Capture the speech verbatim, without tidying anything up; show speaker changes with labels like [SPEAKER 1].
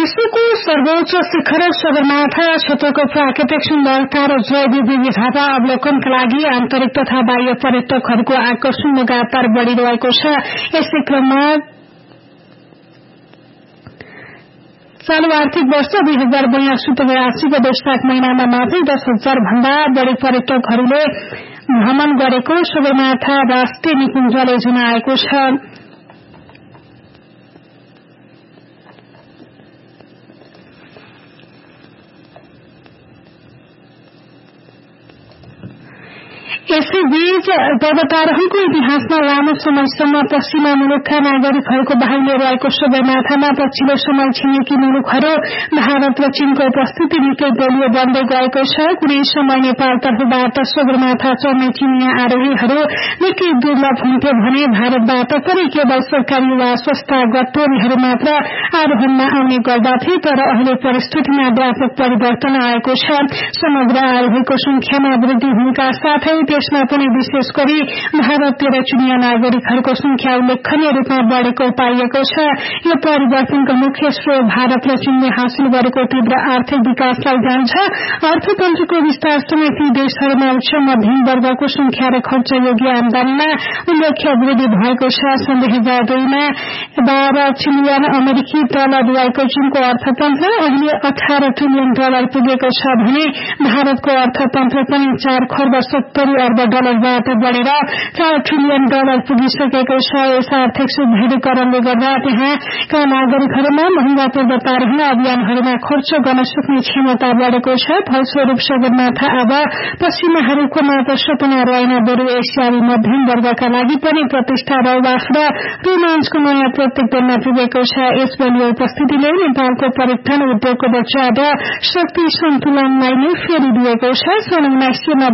[SPEAKER 1] विश्वको सर्वोच्च शिखर सगरमाथा क्षेत्रको प्राकृतिक सुन्दरता र जैव विविधता अवलोकनका लागि आन्तरिक तथा बाह्य पर्यटकहरूको आकर्षण लगातार बढ़िरहेको छ। यसै क्रममा चालू आर्थिक वर्ष दुई हजार बयासी त्रियासीको वैशाख महिनामा मात्रै दस हजार भन्दा बढ़ी पर्यटकहरूले भ्रमण गरेको सगरमाथा राष्ट्रिय निकुञ्जले जनाएको छ। यसैबीच देवताहरूको इतिहासमा लामो समयसम्म पश्चिमा मुलुकका नागरिकहरूको बाहुल्य रहेको सगरमाथामा पछिल्लो समय छिमेकी मुलुकहरू भारत र चीनको उपस्थिति निकै बलियो बन्दै गएको छ। कुनै समय नेपालतर्फबाट सगरमाथा चढ्ने चिनिया आरोहीहरू निकै दुर्लभ हुन्थ्यो भने भारतबाट पनि केवल सरकारी वा सस्ता गट्टोरीहरू मात्र आरोहणमा आउने गर्दथे। तर अहिले परिस्थितिमा व्यापक परिवर्तन आएको छ। समग्र आरोहीको संख्यामा वृद्धि हुनुका साथै देशमा पनि विशेष गरी भारतीय र चीनिया नागरिकहरूको संख्या उल्लेखनीय रूपमा बढ़ेको पाइएको छ। यो परिवर्तनको मुख्य स्रोत भारत र चीनले हासिल गरेको तीव्र आर्थिक विकासलाई जान्छ। अर्थतन्त्रको विस्तारसँगै ती देशहरूमा उच्च मध्यम वर्गको संख्या र खर्च योग्य आमदानीमा उल्लेख्य वृद्धि भएको छ। सन् दुई हजार दुईमा बाह्र ट्रिलियन अमेरिकी डलर रहेको चीनको अर्थतन्त्र अहिले अठार ट्रिलियन डलर पुगेको छ भने भारतको अर्थतन्त्र पनि चार खर्ब सत्तरी अर्ब डलरबाट बढ़ेर चार ट्रिलियन डलर पुगिसकेको छ। यस आर्थिक सुदृढीकरणले गर्दा त्यहाँका नागरिकहरूमा महँगा पर्वतारोहण अभियानहरूमा खर्च गर्न सक्ने क्षमता बढ़ेको छ। फलस्वरूप सगरमाथा अब पश्चिमाहरूको मात्र सपना रहेन, बरु एसियाली मध्यम वर्गका लागि पनि प्रतिष्ठा रौवास र रोमाञ्चको नयाँ प्रतीक बन्न पुगेको छ। यस बलियो उपस्थितिले नेपालको पर्यटन उद्योगको बचाव र शक्ति सन्तुलनलाई नै फेरिदिएको छ। सन् उन्नाइस सय